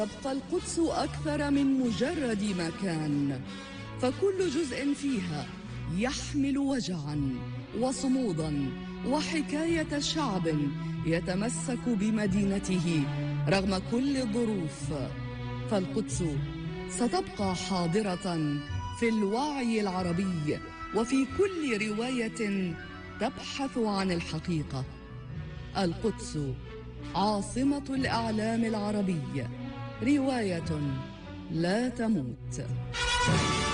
تبقى القدس أكثر من مجرد مكان، فكل جزء فيها يحمل وجعاً وصموداً وحكاية شعب يتمسك بمدينته رغم كل الظروف. فالقدس ستبقى حاضرة في الوعي العربي وفي كل رواية تبحث عن الحقيقة. القدس عاصمة الإعلام العربي، رواية لا تموت.